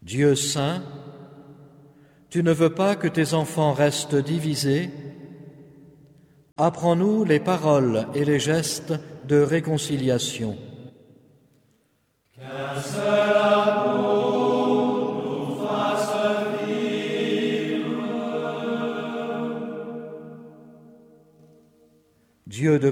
Dieu saint, tu ne veux pas que tes enfants restent divisés. Apprends-nous les paroles et les gestes de réconciliation. Qu'un seul amour nous fasse vivre. Dieu de